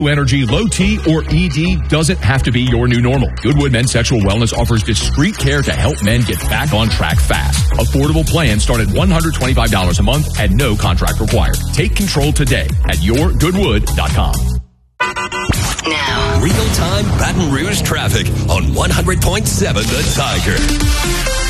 Energy, low T, or ED doesn't have to be your new normal. Goodwood Men's Sexual Wellness offers discreet care to help men get back on track fast. Affordable plans start at $125 a month and no contract required. Take control today at yourgoodwood.com. Now, real-time Baton Rouge traffic on 100.7 The Tiger.